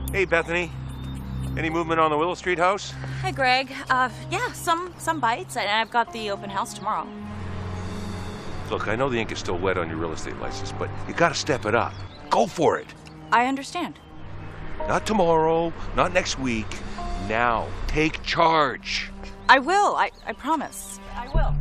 Hey, Bethany. Any movement on the Willow Street house? Hi, Greg. Yeah, some bites, and I've got the open house tomorrow. Look, I know the ink is still wet on your real estate license, but you gotta step it up. Go for it. I understand. Not tomorrow, not next week. Now, take charge. I will. I promise. I will.